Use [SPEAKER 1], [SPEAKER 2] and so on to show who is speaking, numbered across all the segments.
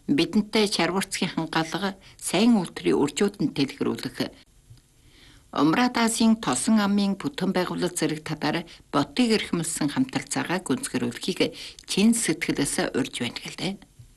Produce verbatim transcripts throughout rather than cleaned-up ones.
[SPEAKER 1] бидэнтэй чарварцгийн хангалга сайн үлтрийн үржүүдэн дэлгэрүүлэх Умрадаасын тосон амын бүтэн байгуулалт зэрэг татаар ботыг эрхэмлсэн хамталцаагаа гүнзгэрүүлэхийг чин сэтгэлээс урьж байна гэлээ.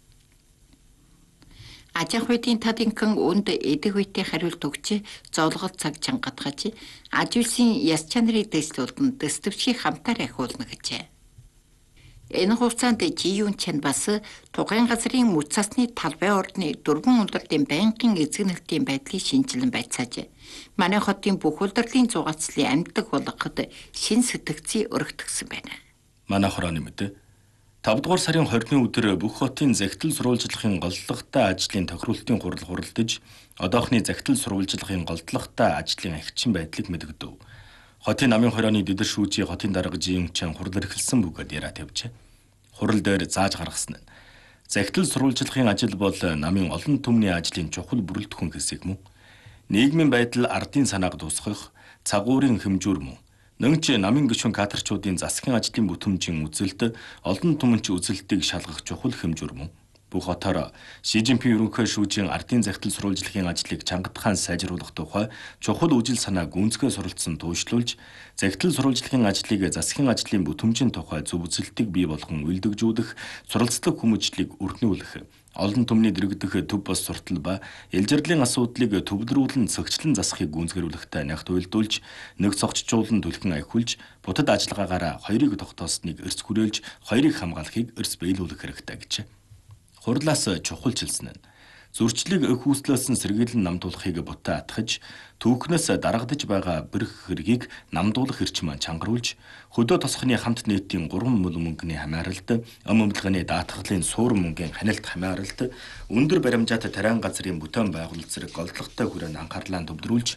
[SPEAKER 1] Ажихуйдын тадинхан үнд эдэг үетэй хариулт өгч зовлогол цаг чангатгаж аж үйлсийн яс чанарыг дэвслүүлэн дэстөвчийг хамтаар ахиулна гэжээ. Энэ хугацаанд жиюн чанд бас тугайн газрын мөц цасны талбай ордны дөрвөн улирлын байнгын эзэгнэлтийн байдлыг шинжилэн байцааж манай хотын бүх улирлын зугаацлын амьдаг болгоход шин сэтгцийн өргөтгсөн байна.
[SPEAKER 2] Манай хорооны мэдээ тавдугаар сарын хорины өдөр бүх хотын захидал сурвалжлагын голдлоготой ажлын тохируулалтын хурал хуралдаж одоохны захидал сурвалжлагын голдлоготой ажлын агчин байдлыг мэдэгдэв. Хотын намын хорооны дэдэр шүүжийн хотын дарга жиюн чан хурал эрхэлсэн бөгөөд яриа тавьжээ. Хурал дээр зааж гаргасан нь захидал сурвалжлагын ажил бол намын олон түмний ажлын чухал бүрэлдэхүүн хэсэг мөн. Нийгмийн байдал ардын санааг тусгах цагуурын хэмжүүр мөн. Нөнгч намын гишүүн кадрчуудын засгийн ажлын бүтэмжийн үзэлд олон түмэнч үзэлтийг шалгах чухал хэмжүүр мөн. Бүх хотоор Ши Жинпин ерөнхий шүүжийн ардын захидал сурвалжлагын ажлыг чангатхан сайжруулах тухай чухал үжил санаа гүнзгий суралцсан туушламж, захидал сурвалжлагын ажлыг засгийн ажлын бүтэмжийн тухай зөв үзэлтийг бий болгон үйлдвэжүүлэх, суралцлах хүмүүжлийг өргөнүүлэх, олон түмний дэргэдэх төв бос суртал ба элжирлийн асуудлыг төвлөрүүлэн цогцлон засахыг гүнзгийрүүлэхтэй нягт уйлдуулж, нэг цогцжуулан түлхэн ахиулж, бутад ажиллагаагаар хоёрыг тогтоосныг эрс хүрээлж, хоёрыг хамгаалахыг эрс биелүүлэх хэрэгтэй гэж. Хурлаас чухалчилсан нь зөрчлийг өх үүслэлсэн сэргийлэн намдуулахыг бутаа атгаж, түүхнээс дарагдж байгаа бэрх хэргийг намдуулах эрчим чангаруулж, хөдөө тосхны хамт нийтийн гурван мөл мөнгөний хамааралд, ам өмлгөний даатгалын суур мөнгөний ханилт хамааралд, өндөр баримжаатай тариан газрын бүтээн байгуулалт зэрэг голдлоготой хүрээнд анхаарлаа төвлөрүүлж,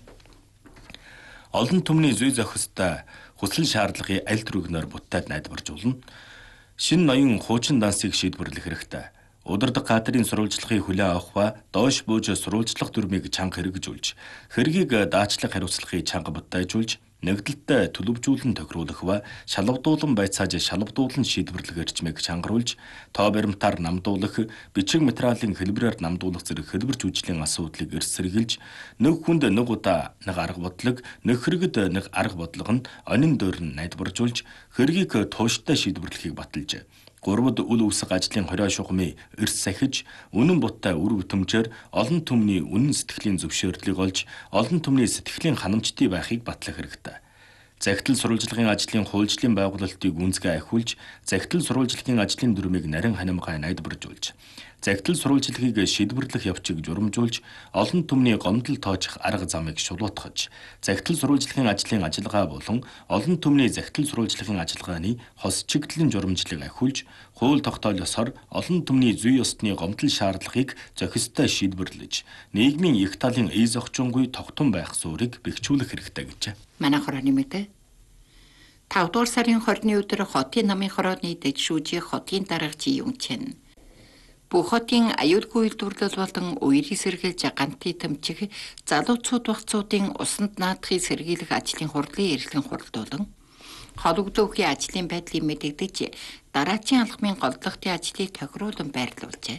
[SPEAKER 2] олон түмний зүй зохистой хүсэл шаардлагын аль түргнээр бутаад найдваржуулна. Шинэ ноён хуучин дансыг шийдвэрлэх хэрэгтэй. Удирдаг кадрын сурвалжлагын хүлээн авах ба доош бууж сурвалжлах дүрмийг чанга хэрэгжүүлж, хэргийг даачлах хариуцлагыг чанга бутайжуулж, нэгдэлтэй төлөвжүүлэн тохируулах ба шалвдуулан байцааж шалвдуулан шийдвэрлэх эрчмийг чангаруулж, тоо баримтаар намдуулах, бичиг материалын хэлбэрээр намдуулах зэрэг хэлбэр жүжиглийн асуудлыг эрс сэргийлж, нэг хүнд нэг удаа нэг арга бодлого, нэг хэрэгэд нэг арга бодлого нь онин дөр нь найдваржуулж, хэргийг тууштай шийдвэрлэхийг баталж, гурвад үл үсэг ажлын хорио шугамыг эрс сахиж, үнэн буттай үр бүтэмжээр олон түмний үнэн сэтгэлийн зөвшөөрлийг олж, олон түмний сэтгэлийн ханамжтай байхыг батлах хэрэгтэй. Захидал сурвалжлагын ажлын хуульчлалын байгуулалтыг гүнзгий ахиулж, захидал сурвалжлагын ажлын дүрмийг нарийн ханимгай найдваржуулж, захидал сурвалжлагыг шийдвэрлэх явцыг журамжуулж, олон түмний гомдол тоочх арга замыг шулуутгаж, захидал сурвалжлагын ажлын ажиллагаа болон олон түмний захидал сурвалжлагын ажиллагааны хос чиглэлийн журамжлыг ахиулж, хууль тогтоолосоор олон түмний зүй ёсны гомдол шаардлагыг зохистой шийдвэрлэж, нийгмийн их талын ий зохчонгүй тогтун байх суурийг бэхжүүлэх хэрэгтэй гэж.
[SPEAKER 1] Манай хорооны мэдээ тавдугаар сарын хорины өдөр хотын намын хорооны дэд шүүжийн хотын дарга жиюн чан бүх хотын аюулгүй үйлдвэрлэл болон үерийг сэргийлж гантын тэмчих залуучууд багцуудын усанд наадахыг сэргийлэх ажлын хурлын эрхлэн хуралдуулан холбогдохын ажлын байдлыг мэдэгдэж дараачийн алхмын голдлогын ажлыг тохируулан байрлуулжээ.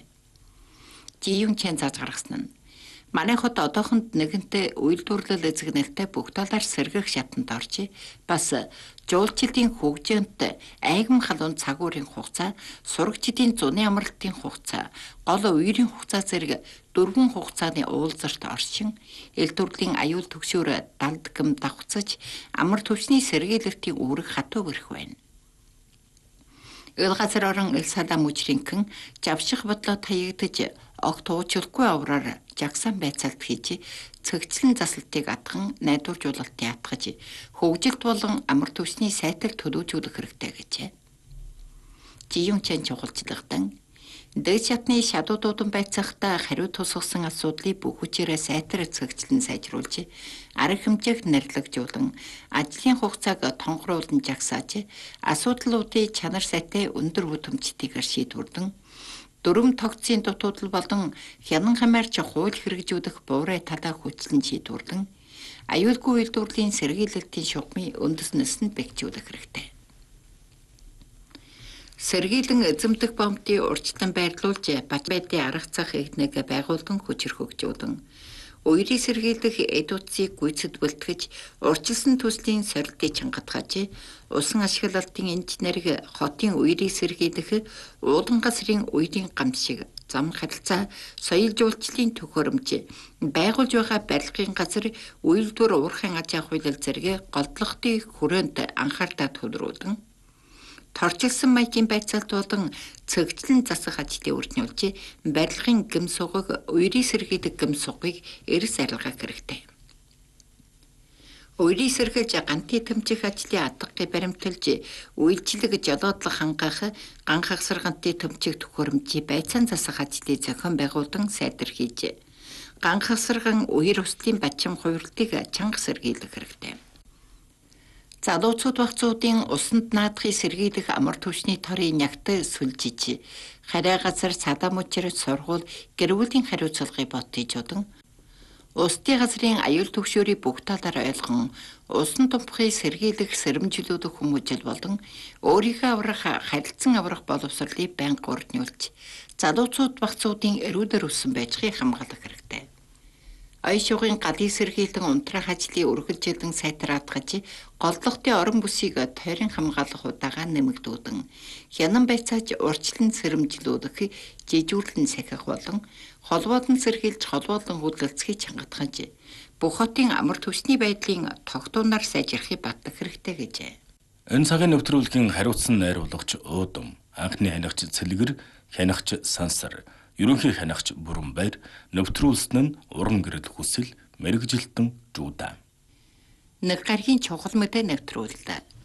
[SPEAKER 1] Жиюн чан зааж гаргасан нь манай хот одоохонд нэгэнтээ үйлдвэрлэл эзэгнэлтэй бүх талаар сэргэх шатанд орж, бас жуулчлалын хөгжөөнд айгам халуун цагуурын хугацаа, сурагчдын зуны амралтын хугацаа, гол үерийн хугацаа зэрэг дөрвөн хугацааны уулзалт оршин, эл төрлийн аюул төгшөөр далдгам давхцаж, амар төвчний сэргийлэлтийн үүрэг хатуу гэрх байна. Ил газар орон ил салаа мужринхэн жавших бодлоо таягдж огт уучлахгүй авраар жагсан байцаалт хийж цэгцлэн засалтыг атган найдваржуулалтыг атгаж хөгжилт болон амар төвчний сайтар төлөвжүүлэх хэрэгтэй гэжээ. Жиюн чан чухалчлагдан дэд шатны шадуудуудан байцаахта хариу тусгасан асуудлыг бүх хүчээрээ сайтар цэгцлэн сайжруулж, арга хэмжээг нэрлэгжүүлэн, ажлын хугацааг тонгоруулан жагсааж, асуудлуудын чанар сайтай өндөр бүтэмжтэйгээр шийдвэрлэн, дөрвөн тогтцын дутуудлал болон хянан хамаарч хууль хэрэгжүүлэх буурай талаа хүчлэн шийдвэрлэн, аюулгүй үйлдвэрлэлийн сэргийлэлтийн шугамын үндэснэс нь бэхжүүлэх хэрэгтэй. Сэргийлэн эзэмдэх бомтыг урьдчилан байрлуулж бат байдын арга зах игнэг байгуулдан хүчрхэгжүүлэн уярыг сэргийлэх эд утсыг гүйцэд бэлтгэж урьдчилсан төслийн сорилтыг чангатгаж усан ашиглалтын инженерийг хотын уярыг сэргийлэх уулан газрын уярын гамт шиг зам харилцаа соёл жуулчлалын төхөөрөмж байгуулж байгаа барилгын газар үйлдвэр уурхайн аж ахуй зэрэг голдлогын хүрээнд анхаардаа төвлөрүүлэн торчилсан маягийн байцаалт болон цэгцлэн засах ажлыг үрднүүлж барилгын гэм сугыг уярыг сэргийлэх гэм сугыг эрс арилгах хэрэгтэй. Уярыг сэргийлж гантын төмчих ажлын адгыг баримталж үйлчлэг жолоодлох хангах ганхагсар гантын төмчих төхөөрөмжийг байцаан засах ажлыг зохион байгуулан сайдар хийж ганхагсарган уяр устдын бачим хувирлтыг чанга сэргийлэх хэрэгтэй. Залуучууд багцуудын усанд наадахыг сэргийлэх амар түвшний торын нягт сүлжиж, харай газар садам мужир сургууль гэр бүлийн хариуцлагыг ботж удан, усны газрын аюул төгшөөрийг бүх талаар ойлгон, усан тумхыг сэргийлэх сэрэмжлүүлэх хүмүүжил болон өөрийгөө аврах харилцан аврах боловсролыг байнга урднуулж, залуучууд багцуудын эрүүлэр өссөн байцыг хамгаалах хэрэгтэй. Ой шугын гадыг сэргийлэн унтрах ажлыг үргэлжлэн сайтраадгаж, голдлогын орон бүсийг тойрон хамгаалах удаага нэмэгдүүлэн, хянан байцааж урьдчилан сэрэмжлүүлэх, жижүүлэн сахих болон холбоодлон сэргийлж холбоодлон хөдөлгөлцгийг чангатгаж, бүх хотын амар түвшний байдлын тогтуунаар сайжрахыг баттах хэрэгтэй гэжээ.
[SPEAKER 2] Энэ цагийн нэвтрүүлгийн хариуцсан найруулгач Уудам, анхны хянагч Цэлгэр, хянагч Сансар, ерөнхий хянагч Бүрэнбаяр, нэвтрүүлсэн нь Уран гэрэл хүсэл, мэрэгжилтэн Жуда.
[SPEAKER 1] Нэг гаргийн чухал мэдээ нэвтрүүллээ.